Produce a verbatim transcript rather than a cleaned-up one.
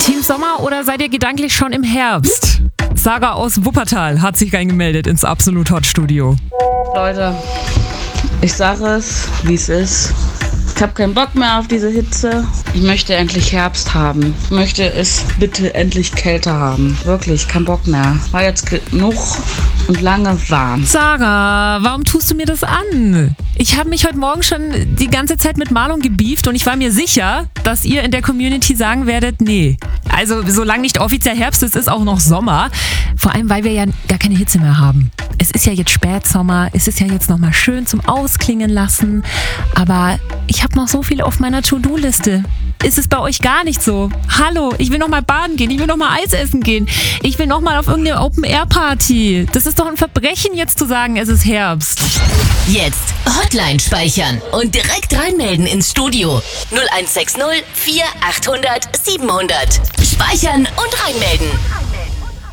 Team Sommer oder seid ihr gedanklich schon im Herbst? Sarah aus Wuppertal hat sich reingemeldet ins Absolut Hot Studio. Leute, ich sage es, wie es ist. Ich habe keinen Bock mehr auf diese Hitze. Ich möchte endlich Herbst haben. Ich möchte es bitte endlich kälter haben. Wirklich, kein Bock mehr. War jetzt genug und lange warm. Sarah, warum tust du mir das an? Ich habe mich heute Morgen schon die ganze Zeit mit Marlon gebieft und ich war mir sicher, dass ihr in der Community sagen werdet, nee. Also solange nicht offiziell Herbst ist, ist auch noch Sommer. Vor allem, weil wir ja gar keine Hitze mehr haben. Es ist ja jetzt Spätsommer, es ist ja jetzt nochmal schön zum Ausklingen lassen. Aber ich habe noch so viel auf meiner To-Do-Liste. Ist es bei euch gar nicht so? Hallo, ich will noch mal baden gehen, ich will noch mal Eis essen gehen, ich will noch mal auf irgendeine Open-Air-Party. Das ist doch ein Verbrechen, jetzt zu sagen, es ist Herbst. Jetzt Hotline speichern und direkt reinmelden ins Studio. null eins sechs null vier achthundert siebenhundert. Speichern und reinmelden.